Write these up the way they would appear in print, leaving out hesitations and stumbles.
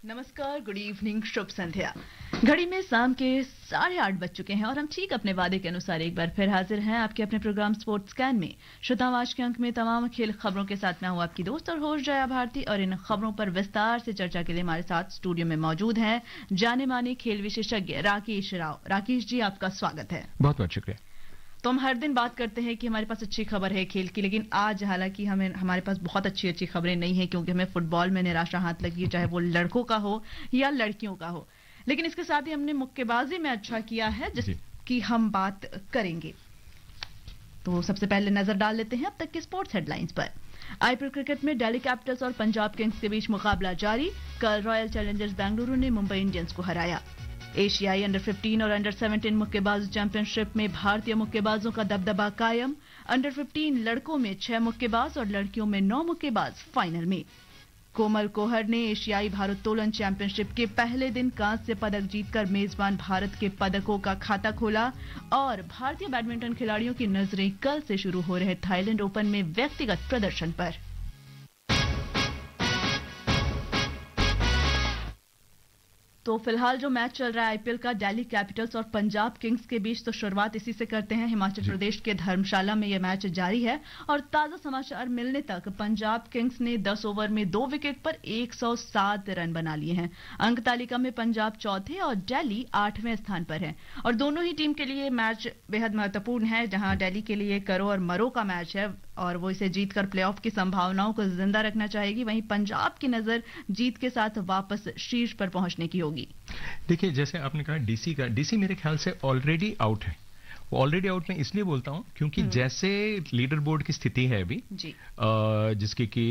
नमस्कार, good evening, शुभ संध्या। घड़ी में शाम के 8:30 बज चुके हैं और हम ठीक अपने वादे के अनुसार एक बार फिर हाजिर हैं आपके अपने प्रोग्राम स्पोर्ट्स कैन में। श्रोताओं, आज के अंक में तमाम खेल खबरों के साथ मैं हूं आपकी दोस्त और होस्ट जया भारती, और इन खबरों पर विस्तार से चर्चा के लिए हमारे साथ स्टूडियो में मौजूद हैं जाने माने खेल विशेषज्ञ राकेश राव। राकेश जी, आपका स्वागत है। बहुत बहुत शुक्रिया। तो हम हर दिन बात करते हैं कि हमारे पास अच्छी खबर है खेल की, लेकिन आज हालांकि हमारे पास बहुत अच्छी खबरें नहीं है, क्योंकि हमें फुटबॉल में निराशा हाथ लगी है, चाहे वो लड़कों का हो या लड़कियों का हो। लेकिन इसके साथ ही हमने मुक्केबाजी में अच्छा किया है, जिसकी हम बात करेंगे। तो सबसे पहले नजर डाल लेते हैं अब तक के स्पोर्ट्स हेडलाइंस पर। आईपीएल क्रिकेट में दिल्ली कैपिटल्स और पंजाब किंग्स के बीच मुकाबला जारी। कल रॉयल चैलेंजर्स बेंगलुरु ने मुंबई इंडियंस को हराया। एशियाई अंडर 15 और अंडर 17 मुक्केबाज चैंपियनशिप में भारतीय मुक्केबाजों का दबदबा कायम। अंडर 15 लड़कों में 6 मुक्केबाज और लड़कियों में 9 मुक्केबाज फाइनल में। कोमल कोहर ने एशियाई भारोत्तोलन चैंपियनशिप के पहले दिन कांस्य पदक जीतकर मेजबान भारत के पदकों का खाता खोला। और भारतीय बैडमिंटन खिलाड़ियों की नजरें कल से शुरू हो रहे थाईलैंड ओपन में व्यक्तिगत प्रदर्शन पर। तो फिलहाल जो मैच चल रहा है आईपीएल का, दिल्ली कैपिटल्स और पंजाब किंग्स के बीच, तो शुरुआत इसी से करते हैं। हिमाचल प्रदेश के धर्मशाला में यह मैच जारी है और ताजा समाचार मिलने तक पंजाब किंग्स ने 10 ओवर में 2 विकेट पर 107 रन बना लिए हैं। अंक तालिका में पंजाब चौथे और दिल्ली 8वें स्थान पर है। और दोनों ही टीम के लिए मैच बेहद महत्वपूर्ण है, जहां दिल्ली के लिए करो और मरो का मैच है और वो इसे जीतकर प्लेऑफ की संभावनाओं को जिंदा रखना चाहेगी। वहीं पंजाब की नजर जीत के साथ वापस शीर्ष पर पहुंचने की होगी। देखिए, जैसे आपने कहा डीसी मेरे ख्याल से ऑलरेडी आउट है। वो ऑलरेडी आउट मैं इसलिए बोलता हूं क्योंकि जैसे लीडर बोर्ड की स्थिति है अभी, जिसकी कि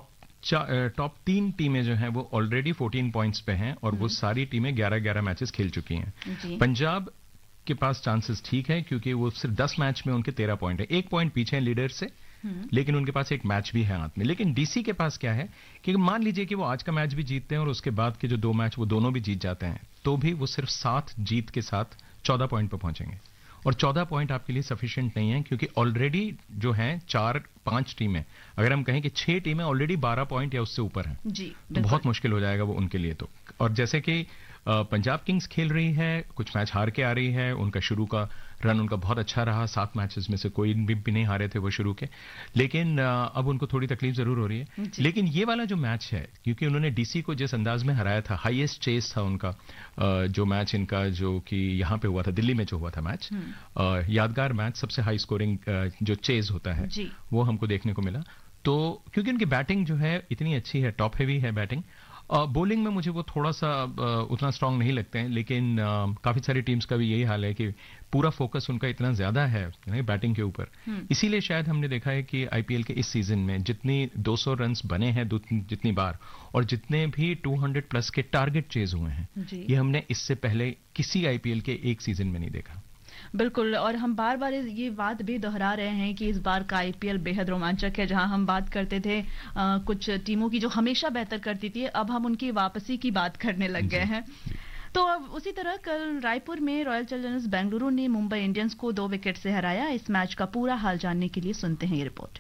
टॉप 3 टीमें जो हैं वो ऑलरेडी 14 पॉइंट्स पे हैं और वो सारी टीमें 11-11 मैचेस खेल चुकी हैं। पंजाब के पास चांसेस ठीक है क्योंकि वो सिर्फ 10 मैच में उनके 13 पॉइंट है, 1 पॉइंट पीछे हैं लीडर से, लेकिन उनके पास एक मैच भी है हाथ में। लेकिन डीसी के पास क्या है कि मान लीजिए कि वो आज का मैच भी जीतते हैं और उसके बाद के जो 2 मैच वो दोनों भी जीत जाते हैं, तो भी वो सिर्फ 7 जीत के साथ 14 पॉइंट पर पहुंचेंगे। और 14 पॉइंट आपके लिए सफिशिएंट नहीं है क्योंकि ऑलरेडी जो है 4-5 टीमें, अगर हम कहें कि 6 टीमें ऑलरेडी 12 पॉइंट या उससे ऊपर हैं, तो बहुत मुश्किल हो जाएगा वो उनके लिए। तो और जैसे कि पंजाब किंग्स खेल रही है, कुछ मैच हार के आ रही है, उनका शुरू का रन उनका बहुत अच्छा रहा, 7 मैचेस में से कोई भी नहीं हारे थे वो शुरू के, लेकिन अब उनको थोड़ी तकलीफ जरूर हो रही है। लेकिन ये वाला जो मैच है, क्योंकि उन्होंने डीसी को जिस अंदाज में हराया था, हाईएस्ट चेस था उनका जो मैच इनका, जो कि यहाँ पे हुआ था, दिल्ली में जो हुआ था मैच, यादगार मैच, सबसे हाई स्कोरिंग जो चेज होता है वो हमको देखने को मिला। तो क्योंकि उनकी बैटिंग जो है इतनी अच्छी है, टॉप हैवी है बैटिंग। बॉलिंग में मुझे वो थोड़ा सा उतना स्ट्रांग नहीं लगते हैं, लेकिन काफी सारी टीम्स का भी यही हाल है कि पूरा फोकस उनका इतना ज्यादा है बैटिंग के ऊपर। इसीलिए शायद हमने देखा है कि आईपीएल के इस सीजन में जितनी 200 रन्स बने हैं जितनी बार, और जितने भी 200 प्लस के टारगेट चेज हुए हैं, ये हमने इससे पहले किसी आईपीएल के एक सीजन में नहीं देखा। बिल्कुल, और हम बार बार ये बात भी दोहरा रहे हैं कि इस बार का आईपीएल बेहद रोमांचक है। जहां हम बात करते थे कुछ टीमों की जो हमेशा बेहतर करती थी, अब हम उनकी वापसी की बात करने लग गए हैं। तो अब उसी तरह कल रायपुर में रॉयल चैलेंजर्स बेंगलुरु ने मुंबई इंडियंस को 2 विकेट से हराया। इस मैच का पूरा हाल जानने के लिए सुनते हैं ये रिपोर्ट।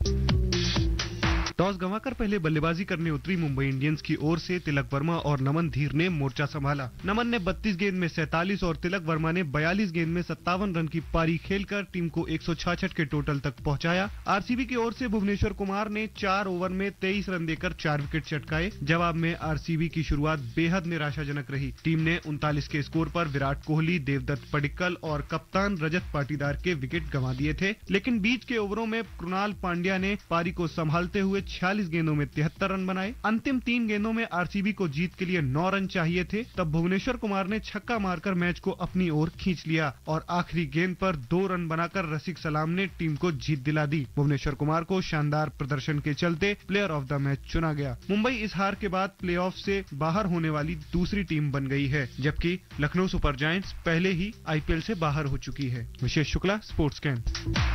टॉस गंवाकर पहले बल्लेबाजी करने उतरी मुंबई इंडियंस की ओर से तिलक वर्मा और नमन धीर ने मोर्चा संभाला। नमन ने 32 गेंद में 47 और तिलक वर्मा ने 42 गेंद में 57 रन की पारी खेलकर टीम को 166 के टोटल तक पहुंचाया। आरसीबी की ओर से भुवनेश्वर कुमार ने 4 ओवर में 23 रन देकर 4 विकेट चटकाए। जवाब में आरसीबी की शुरुआत बेहद निराशाजनक रही। टीम ने 39 के स्कोर पर विराट कोहली, देवदत्त पडिक्कल और कप्तान रजत पाटीदार के विकेट गंवा दिए थे। लेकिन बीच के ओवरों में कृणाल पांड्या ने पारी को संभालते हुए 46 गेंदों में 73 रन बनाए। अंतिम 3 गेंदों में आरसीबी को जीत के लिए 9 रन चाहिए थे। तब भुवनेश्वर कुमार ने छक्का मारकर मैच को अपनी ओर खींच लिया और आखिरी गेंद पर 2 रन बनाकर रसिक सलाम ने टीम को जीत दिला दी। भुवनेश्वर कुमार को शानदार प्रदर्शन के चलते प्लेयर ऑफ द मैच चुना गया। मुंबई इस हार के बाद प्लेऑफ से बाहर होने वाली दूसरी टीम बन गई है, जबकि लखनऊ सुपर जायंट्स पहले ही आईपीएल से बाहर हो चुकी है। विशेष शुक्ला, स्पोर्ट्स कैन।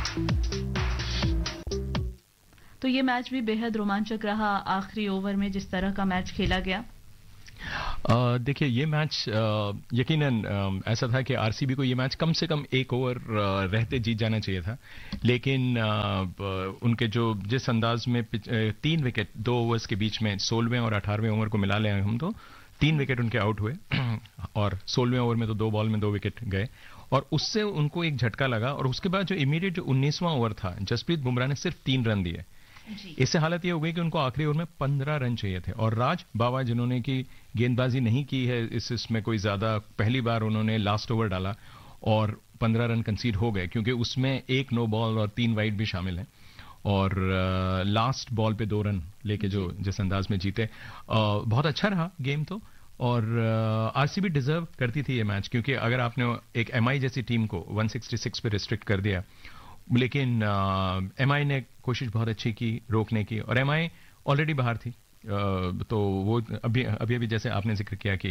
तो ये मैच भी बेहद रोमांचक रहा। आखिरी ओवर में जिस तरह का मैच खेला गया, देखिए ये मैच यकीनन ऐसा था कि आरसीबी को ये मैच कम से कम 1 ओवर रहते जीत जाना चाहिए था, लेकिन उनके जो जिस अंदाज में 3 विकेट 2 ओवर्स के बीच में 16वें और 18वें ओवर को मिला लें हम, तो 3 विकेट उनके आउट हुए और 16वें ओवर में तो 2 बॉल में 2 विकेट गए और उससे उनको एक झटका लगा और उसके बाद जो इमीडिएट जो 19वां ओवर था, जसप्रीत बुमराह ने सिर्फ 3 रन दिए। इससे हालत ये हो गई कि उनको आखिरी ओवर में 15 रन चाहिए थे और राज बावा जिन्होंने की गेंदबाजी नहीं की है इसमें कोई ज्यादा, पहली बार उन्होंने लास्ट ओवर डाला और 15 रन कंसीड हो गए क्योंकि उसमें 1 नो बॉल और 3 वाइड भी शामिल हैं और लास्ट बॉल पे 2 रन लेके जो जिस अंदाज में जीते, बहुत अच्छा रहा गेम तो। और आरसीबी डिजर्व करती थी ये मैच क्योंकि अगर आपने एक एमआई जैसी टीम को 166 पे रिस्ट्रिक्ट कर दिया, लेकिन एमआई ने कोशिश बहुत अच्छी की रोकने की और एमआई ऑलरेडी बाहर थी, तो वो अभी जैसे आपने जिक्र किया कि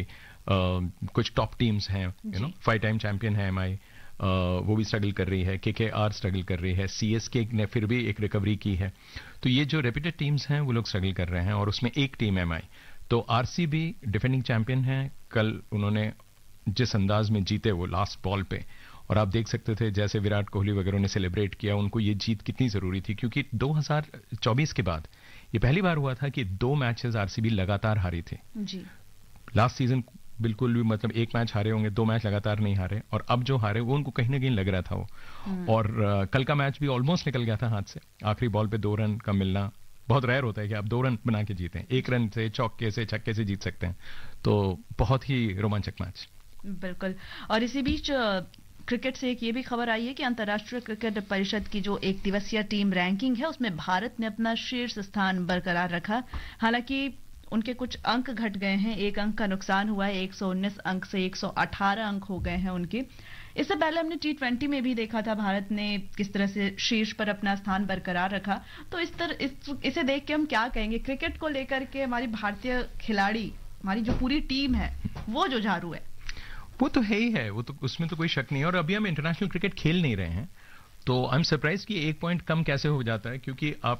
कुछ टॉप टीम्स हैं, 5 टाइम चैंपियन है एमआई, वो भी स्ट्रगल कर रही है, केकेआर स्ट्रगल कर रही है, सीएसके ने फिर भी एक रिकवरी की है, तो ये जो रेप्यूटेड टीम्स हैं वो लोग स्ट्रगल कर रहे हैं और उसमें एक टीम एमआई। तो आरसीबी डिफेंडिंग चैंपियन है, कल उन्होंने जिस अंदाज में जीते वो लास्ट बॉल पे, और आप देख सकते थे जैसे विराट कोहली वगैरह ने सेलिब्रेट किया, उनको ये जीत कितनी जरूरी थी क्योंकि 2024 के बाद ये पहली बार हुआ था कि 2 मैचेस आरसीबी लगातार हारी थी जी। लास्ट सीजन बिल्कुल भी मतलब 1 मैच हारे होंगे, 2 मैच लगातार नहीं हारे और अब जो हारे वो उनको कहीं ना कहीं लग रहा था वो। और कल का मैच भी ऑलमोस्ट निकल गया था हाथ से, आखिरी बॉल पे 2 रन का मिलना बहुत रेयर होता है कि आप 2 रन बना के जीते हैं, 1 रन से चौके से छक्के से जीत सकते हैं, तो बहुत ही रोमांचक मैच। बिल्कुल। और इसी बीच क्रिकेट से एक ये भी खबर आई है कि अंतर्राष्ट्रीय क्रिकेट परिषद की जो 1 दिवसीय टीम रैंकिंग है उसमें भारत ने अपना शीर्ष स्थान बरकरार रखा। हालांकि उनके कुछ अंक घट गए हैं, 1 अंक का नुकसान हुआ है, 119 अंक से 118 अंक हो गए हैं उनके। इससे पहले हमने T20 में भी देखा था भारत ने किस तरह से शीर्ष पर अपना स्थान बरकरार रखा। तो इसे देख के हम क्या कहेंगे, क्रिकेट को लेकर के हमारी भारतीय खिलाड़ी, हमारी जो पूरी टीम है वो जुझारू है। वो तो है ही है, वो तो उसमें तो कोई शक नहीं है। और अभी हम इंटरनेशनल क्रिकेट खेल नहीं रहे हैं, तो आई एम सरप्राइज कि 1 पॉइंट कम कैसे हो जाता है, क्योंकि आप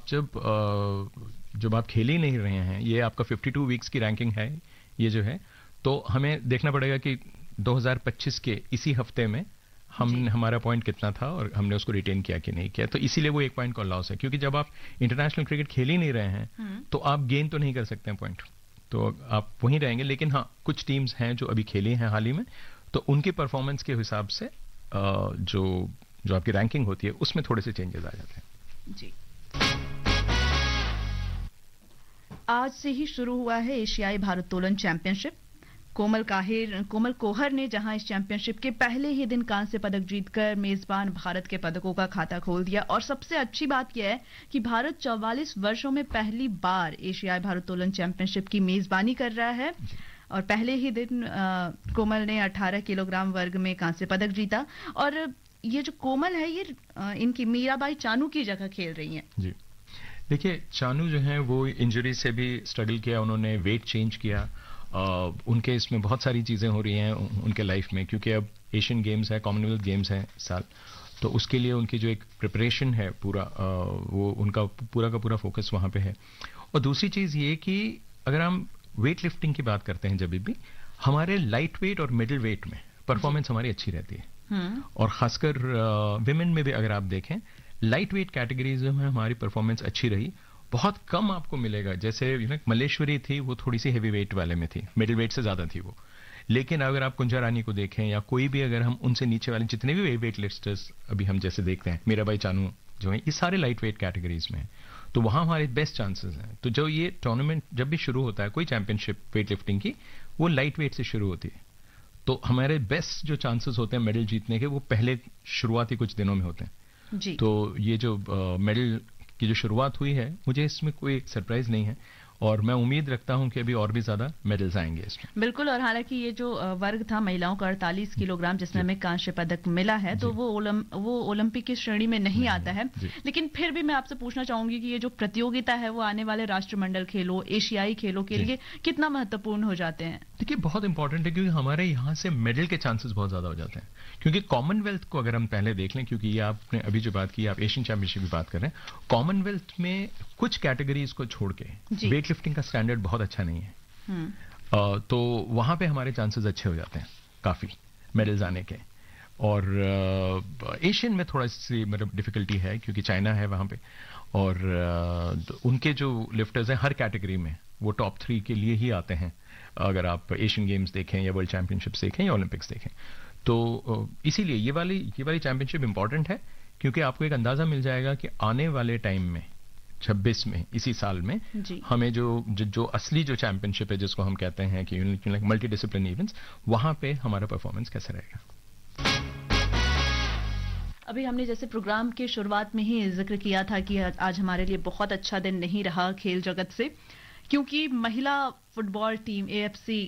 जब आप खेल ही नहीं रहे हैं, ये आपका 52 वीक्स की रैंकिंग है ये जो है, तो हमें देखना पड़ेगा कि 2025 के इसी हफ्ते में हमारा पॉइंट कितना था और हमने उसको रिटेन किया कि नहीं किया, तो इसीलिए वो 1 पॉइंट का लॉस है। क्योंकि जब आप इंटरनेशनल क्रिकेट खेल ही नहीं रहे हैं तो आप गेन तो नहीं कर सकते हैं पॉइंट, तो आप वहीं रहेंगे। लेकिन हाँ, कुछ टीम्स हैं जो अभी खेली हैं हाल ही में, तो उनकी परफॉर्मेंस के हिसाब से जो आपकी रैंकिंग होती है उसमें थोड़े से चेंजेस आ जाते हैं जी। आज से ही शुरू हुआ है एशियाई भारोत्तोलन चैंपियनशिप। कोमल कोहर ने जहां इस चैंपियनशिप के पहले ही दिन कांस्य पदक जीतकर मेजबान भारत के पदकों का खाता खोल दिया। और सबसे अच्छी बात यह है कि भारत 44 वर्षों में पहली बार एशियाई भारोत्तोलन चैंपियनशिप की मेजबानी कर रहा है। और पहले ही दिन कोमल ने 18 किलोग्राम वर्ग में कांस्य पदक जीता। और ये जो कोमल है, ये इनकी मीराबाई चानू की जगह खेल रही हैं जी। देखिए, चानू जो है वो इंजरी से भी स्ट्रगल किया, उन्होंने वेट चेंज किया, उनके इसमें बहुत सारी चीजें हो रही हैं उनके लाइफ में, क्योंकि अब एशियन गेम्स है, कॉमनवेल्थ गेम्स है साल, तो उसके लिए उनकी जो एक प्रिपरेशन है पूरा, वो उनका पूरा का पूरा फोकस वहां पे है। और दूसरी चीज ये कि अगर हम वेट लिफ्टिंग की बात करते हैं, जब भी हमारे लाइट वेट और मिडिल वेट में परफॉर्मेंस हमारी अच्छी रहती है। और खासकर विमेन में भी अगर आप देखें, लाइट वेट कैटेगरीज में हमारी परफॉर्मेंस अच्छी रही। बहुत कम आपको मिलेगा, जैसे मल्लेश्वरी थी, वो थोड़ी सी हेवी वेट वाले में थी, मिडिल वेट से ज्यादा थी वो। लेकिन अगर आप कुंजा रानी को देखें या कोई भी, अगर हम उनसे नीचे वाले जितने भी वेट लिफ्टर्स अभी हम जैसे देखते हैं, मीराबाई चानू जो है, ये सारे लाइट वेट कैटेगरीज में हैं, तो वहां हमारे बेस्ट चांसेस हैं। तो जो ये टूर्नामेंट जब भी शुरू होता है, कोई चैंपियनशिप वेट लिफ्टिंग की, वो लाइट वेट से शुरू होती है, तो हमारे बेस्ट जो चांसेस होते हैं मेडल जीतने के, वो पहले शुरुआती कुछ दिनों में होते हैं जी। तो ये जो मेडल की जो शुरुआत हुई है, मुझे इसमें कोई सरप्राइज नहीं है और मैं उम्मीद रखता हूं कि अभी और भी ज्यादा मेडल्स आएंगे इसमें। बिल्कुल। और हालांकि ये जो वर्ग था महिलाओं का 48 किलोग्राम, जिसमें हमें कांस्य पदक मिला है, तो वो ओलंपिक की श्रेणी में नहीं आता है। लेकिन फिर भी मैं आपसे पूछना चाहूंगी कि ये जो प्रतियोगिता है वो आने वाले राष्ट्रमंडल खेलों, एशियाई खेलों के लिए कितना महत्वपूर्ण हो जाते हैं? देखिए, बहुत इंपॉर्टेंट है, क्योंकि हमारे यहाँ से मेडल के चांसेस बहुत ज्यादा हो जाते हैं। क्योंकि कॉमनवेल्थ को अगर हम पहले देख लें, क्योंकि ये आपने अभी जो बात की, आप एशियन चैंपियनशिप की बात कर रहे हैं, कॉमनवेल्थ में कुछ कैटेगरीज को छोड़ के वेट लिफ्टिंग का स्टैंडर्ड बहुत अच्छा नहीं है। तो वहां पे हमारे चांसेस अच्छे हो जाते हैं काफी मेडल्स आने के। और एशियन में थोड़ा सी मतलब डिफिकल्टी है, क्योंकि चाइना है वहां पे। और उनके जो लिफ्टर्स हैं हर कैटेगरी में वो टॉप 3 के लिए ही आते हैं, अगर आप एशियन गेम्स देखें या वर्ल्ड चैंपियनशिप्स देखें या ओलंपिक्स देखें। तो इसीलिए ये वाली चैंपियनशिप इंपॉर्टेंट है, क्योंकि आपको एक अंदाजा मिल जाएगा कि आने वाले टाइम में 26 में, इसी साल में हमें जो असली जो चैंपियनशिप है जिसको हम कहते हैं कि मल्टी डिसिप्लिन इवेंट्स, वहां पे हमारा परफॉर्मेंस कैसा रहेगा। अभी हमने जैसे प्रोग्राम के शुरुआत में ही जिक्र किया था कि आज हमारे लिए बहुत अच्छा दिन नहीं रहा खेल जगत से, क्योंकि महिला football team AFC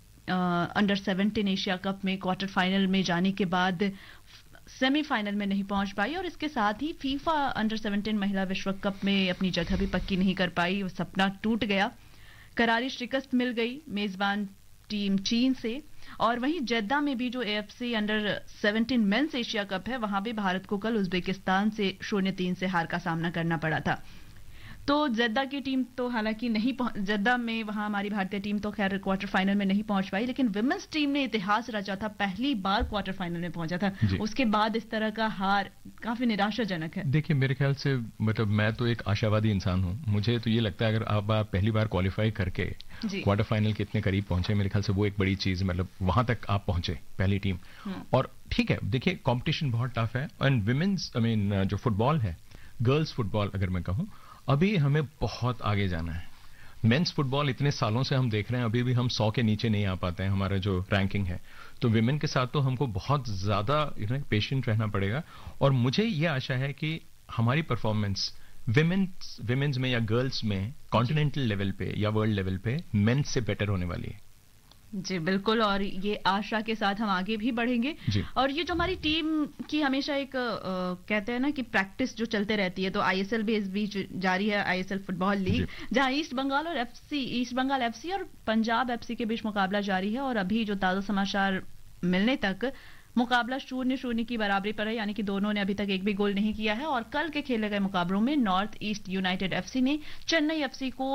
under 17 Asia cup में क्वार्टर फाइनल में जाने के बाद सेमीफाइनल में नहीं पहुंच पाई, और इसके साथ ही फीफा अंडर 17 महिला विश्व कप में अपनी जगह भी पक्की नहीं कर पाई। वो सपना टूट गया, करारी शिकस्त मिल गई मेजबान टीम चीन से। और वहीं जेद्दा में भी जो AFC under 17 mains Asia cup है, वहां भी भारत को कल उज्बेकिस्तान से 0-3 से हार का सामना करना पड़ा था। तो जेद्दा की टीम तो हालांकि जेद्दा में वहां हमारी भारतीय टीम तो खैर क्वार्टर फाइनल में नहीं पहुंच पाई, लेकिन विमेंस टीम ने इतिहास रचा था, पहली बार क्वार्टर फाइनल में पहुंचा था। उसके बाद इस तरह का हार काफी निराशाजनक है। देखिए मेरे ख्याल से मतलब मैं तो एक आशावादी इंसान हूं, मुझे तो ये लगता है अगर आप पहली बार क्वालिफाई करके क्वार्टर फाइनल के इतने करीब पहुंचे, मेरे ख्याल से वो एक बड़ी चीज, मतलब वहां तक आप पहुंचे पहली टीम। और ठीक है, देखिए कॉम्पिटिशन बहुत टफ है, एंड विमेंस जो फुटबॉल है, गर्ल्स फुटबॉल अगर मैं कहूं, अभी हमें बहुत आगे जाना है। मेंस फुटबॉल इतने सालों से हम देख रहे हैं, अभी भी हम 100 के नीचे नहीं आ पाते हैं, हमारा जो रैंकिंग है। तो विमेन के साथ तो हमको बहुत ज्यादा पेशेंट रहना पड़ेगा, और मुझे ये आशा है कि हमारी परफॉर्मेंस विमेन्स में या गर्ल्स में कॉन्टिनेंटल लेवल पे या वर्ल्ड लेवल पे मेंस से बेटर होने वाली है। जी बिल्कुल, और ये आशा के साथ हम आगे भी बढ़ेंगे। और ये जो हमारी टीम की हमेशा एक कहते हैं ना कि प्रैक्टिस जो चलते रहती है, तो ISL भी इस बीच जारी है, ISL फुटबॉल लीग, जहां ईस्ट बंगाल FC और पंजाब FC के बीच मुकाबला जारी है। और अभी जो ताजा समाचार मिलने तक मुकाबला 0-0 की बराबरी पर है, यानी कि दोनों ने अभी तक एक भी गोल नहीं किया है। और कल के खेले गए मुकाबलों में नॉर्थ ईस्ट यूनाइटेड FC ने चेन्नई FC को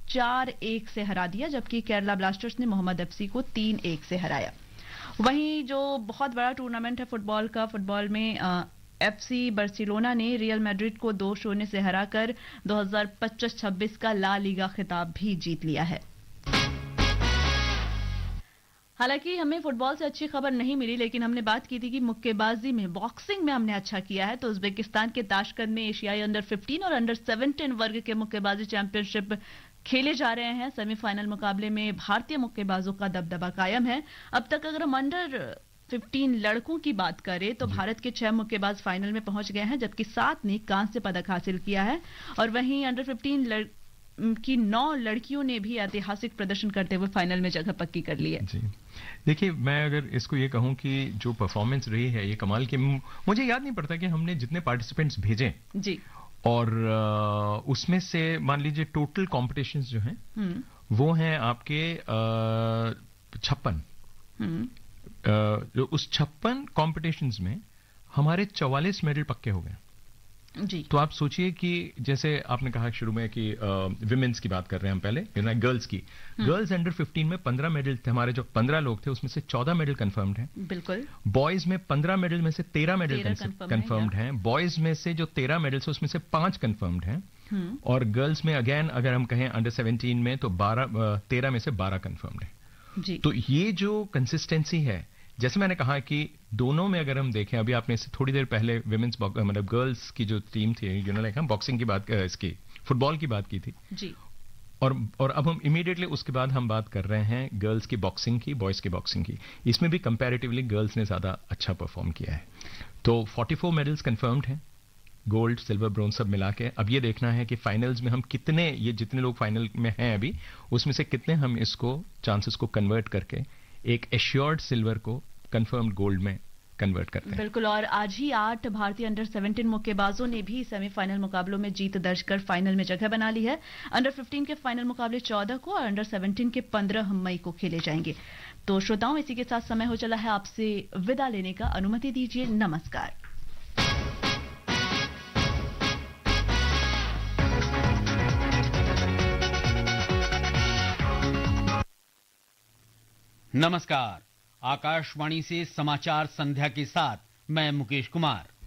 4-1 से हरा दिया, जबकि केरला ब्लास्टर्स ने मोहम्मद FC को 3-1 से हराया। वहीं जो बहुत बड़ा टूर्नामेंट है फुटबॉल में FC बार्सिलोना ने रियल मैड्रिड को 2-0 से हराकर 2025-26 का ला लीगा खिताब भी जीत लिया है। हालांकि हमें फुटबॉल से अच्छी खबर नहीं मिली, लेकिन हमने बात की थी कि मुक्केबाजी में, बॉक्सिंग में हमने अच्छा किया है। तो उज्बेकिस्तान के ताशकंद में एशियाई अंडर 15 और अंडर 17 वर्ग के मुक्केबाजी चैंपियनशिप खेले जा रहे हैं। सेमीफाइनल मुकाबले में भारतीय मुक्केबाजों का दबदबा कायम है। अब तक अगर हम अंडर 15 लड़कों की बात करें तो भारत के 6 मुक्केबाज फाइनल में पहुंच गए हैं, जबकि 7 ने कांस्य पदक हासिल किया है। और वहीं अंडर 15 की 9 लड़कियों ने भी ऐतिहासिक प्रदर्शन करते हुए फाइनल में जगह पक्की कर ली है। जी देखिए, मैं अगर इसको ये कहूं कि जो परफॉर्मेंस रही है ये कमाल की, मुझे याद नहीं पड़ता कि हमने जितने पार्टिसिपेंट्स भेजे जी, और उसमें से मान लीजिए टोटल कॉम्पिटिशन्स जो हैं वो हैं आपके 56। उस 56 कॉम्पिटिशन्स में हमारे 44 मेडल पक्के हो गए जी। तो आप सोचिए कि जैसे आपने कहा शुरू में कि विमेंस की बात कर रहे हैं हम पहले, गर्ल्स की, गर्ल्स अंडर 15 में 15 मेडल थे, हमारे जो 15 लोग थे उसमें से 14 मेडल कंफर्म्ड हैं। बिल्कुल। बॉयज में 15 मेडल में से 13 मेडल कंफर्म्ड हैं। बॉयज में से जो 13 मेडल्स है उसमें से 5 कंफर्म्ड हैं। और गर्ल्स में अगेन अगर हम कहें अंडर 17 में तो 13 में से 12 कंफर्म्ड है जी। तो ये जो कंसिस्टेंसी है, जैसे मैंने कहा कि दोनों में अगर हम देखें, अभी आपने थोड़ी देर पहले विमेंस मतलब गर्ल्स की जो टीम थी, हम बॉक्सिंग की बात, इसकी फुटबॉल की बात की थी जी। और अब हम इमीडिएटली उसके बाद हम बात कर रहे हैं गर्ल्स की बॉक्सिंग की, बॉयज की बॉक्सिंग की। इसमें भी कंपैरेटिवली गर्ल्स ने ज्यादा अच्छा परफॉर्म किया है। तो 44 मेडल्स कंफर्म्ड हैं, गोल्ड, सिल्वर, ब्रोंज सब मिला के। अब ये देखना है कि फाइनल्स में हम कितने, ये जितने लोग फाइनल में हैं अभी, उसमें से कितने हम इसको चांसेस को कन्वर्ट करके एक एश्योर्ड सिल्वर को कंफर्म्ड गोल्ड में कन्वर्ट करते हैं। बिल्कुल। और आज ही 8 भारतीय अंडर 17 मुक्केबाजों ने भी सेमीफाइनल मुकाबलों में जीत दर्ज कर फाइनल में जगह बना ली है। अंडर 15 के फाइनल मुकाबले 14 को और अंडर 17 के 15 मई को खेले जाएंगे। तो श्रोताओं, इसी के साथ समय हो चला है आपसे विदा लेने का। अनुमति दीजिए। नमस्कार। नमस्कार। आकाशवाणी से समाचार संध्या के साथ मैं मुकेश कुमार।